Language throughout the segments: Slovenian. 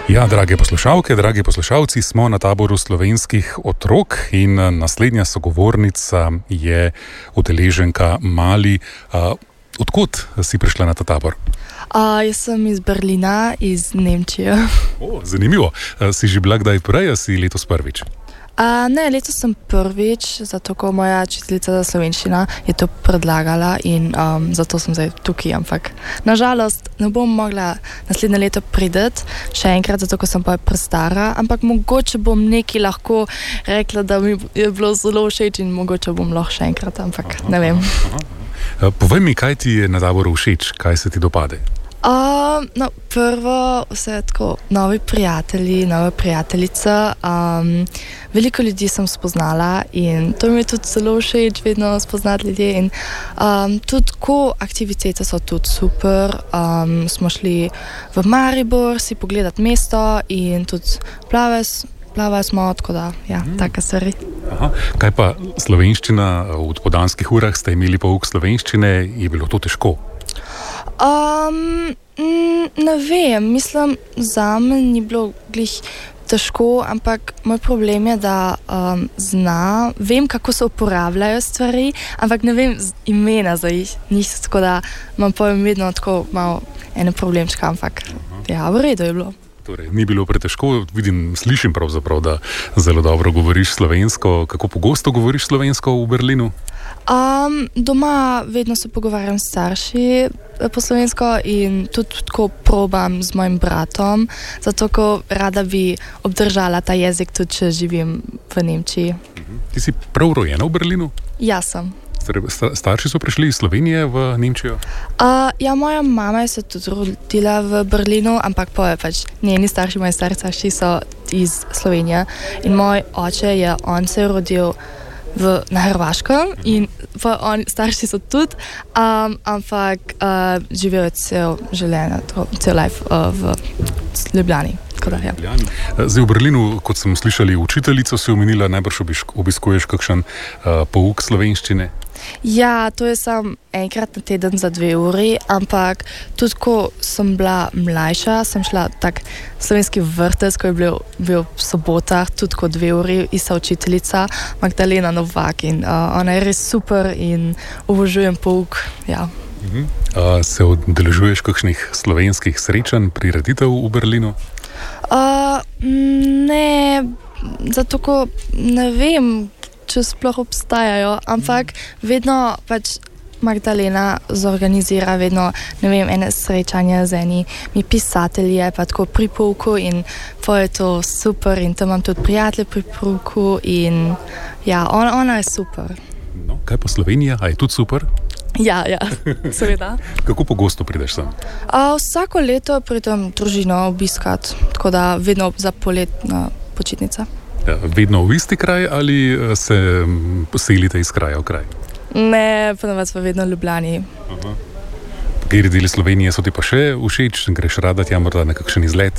Ja, drage poslušalke, dragi poslušalci, smo na taboru slovenskih otrok in naslednja sogovornica je udeleženka Mali. Odkot si prišla na ta tabor? Jaz sem iz Berlina, iz Nemčije. Zanimivo. Si že bila kdaj prej, a si letos prvič? Ne, letos sem prvič, zato ko moja učiteljica za slovenščina je to predlagala in zato sem zdaj tukaj, ampak nažalost ne bom mogla naslednje leto priti še enkrat, zato ko sem pa prestara, ampak mogoče bom nekaj lahko rekla, da mi je bilo zelo všeč in mogoče bom lahko še enkrat, ampak ne vem. Povej mi, kaj ti je na taboru všeč, kaj se ti dopade? Prvo vse tako novi prijatelji, nove prijateljice, veliko ljudi sem spoznala in to mi je tudi zelo všeč, vedno spoznati ljudi in tudi ko aktivitete so tudi super, smo šli v Maribor si pogledati mesto in tudi plavali smo, tako da, take stvari. Kaj pa slovenščina, v popoldanskih urah ste imeli pouk slovenščine, je bilo to težko? Ne vem, mislim, zame ni bilo glih težko, ampak moj problem je, da vem, kako se uporabljajo stvari, ampak ne vem imena za jih, tako da imam pojem vedno tako malo ene problemčka, ampak v redu je bilo. Torej, ni bilo pretežko, slišim pravzaprav, da zelo dobro govoriš slovensko. Kako pogosto govoriš slovensko v Berlinu? Doma vedno se pogovarjam s starši po slovensko in tudi tako probam z mojim bratom, zato ko rada bi obdržala ta jezik, tudi če živim v Nemčiji. Ti si prav rojena v Berlinu? Ja, sem. Starši so prišli iz Slovenije v Nemčijo? Moja mama je se tudi rodila v Berlinu, ampak njeni starši, moji starši so iz Slovenije in moj oče on se je rodil na Hrvaškem in starši so tudi, ampak živel je cel life v Ljubljani. Zdaj v Berlinu, kot sem slišali, učiteljico si omenila, najbrž obiskuješ kakšen pouk slovenščine? Ja, to je samo enkrat na teden za 2 uri, ampak tudi ko sem bila mlajša, sem šla tak slovenski vrtec, ko je bil v sobotah, tudi ko 2 uri, ista učiteljica Magdalena Novak in ona je res super in obožujem pouk, ja. Se udeležuješ kakšnih slovenskih srečanj, prireditev v Berlinu? Ne, zato ko ne vem, če sploh obstajajo, ampak vedno Magdalena zorganizira vedno, ne vem, ene srečanja z enimi pisatelji, pa tako pri pouku in je to super in tam imam tudi prijatelje pri pouku in ja, ona je super. No, kaj pa Slovenija, a je tudi super? Ja, seveda. Kako pogosto prideš sem? Vsako leto pridem družino obiskat, tako da vedno za poletna počitnica. Vedno v isti kraj ali se selite iz kraja v kraj? Ne, ponovadi pa vedno v Ljubljani. Kateri deli Slovenije so ti pa še všeč? Greš rada tja morda na kakšen izlet?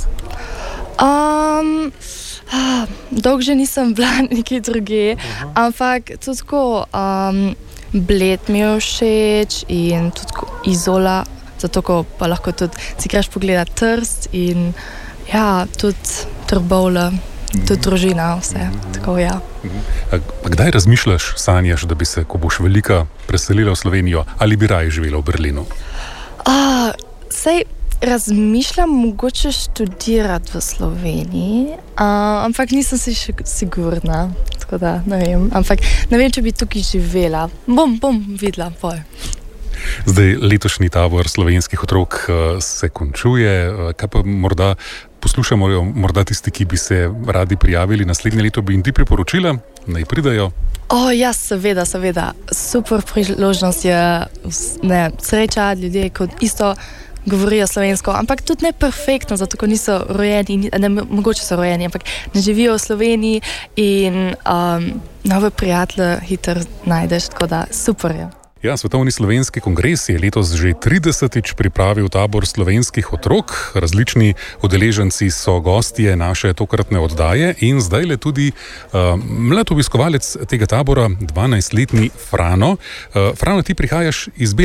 Dolgo že nisem bila nekje druge, ampak tudi tako Bled mi je všeč in tudi Izola, zato ko pa lahko tudi si greš pogledati Trst in tudi Trbovlje, tudi družina, vse, tako ja. Kdaj razmišljaš, sanjaš, da bi se, ko boš velika, preselila v Slovenijo ali bi raje živela v Berlinu? Sej razmišljam mogoče študirati v Sloveniji, ampak nisem si še sigurna, tako da ne vem, ampak ne vem, če bi tukaj živela. Bom videla, Zdaj, letošnji tabor slovenskih otrok se končuje, kaj pa morda poslušamo tisti, ki bi se radi prijavili naslednje leto, bi jim ti priporočila, naj pridajo? Ja, seveda, super priložnost je srečati ljudje, kot isto govorijo slovensko, ampak tudi ne perfektno, zato ko niso rojeni, mogoče so rojeni, ampak ne živijo v Sloveniji in nove prijatelje hitro najdeš, tako da super je. Ja, Svetovni slovenski kongres je letos že 30. pripravil tabor slovenskih otrok. Različni udeleženci so gostje naše tokratne oddaje in zdajle tudi mlad obiskovalec tega tabora, 12-letni Frano. Frano, ti prihajaš iz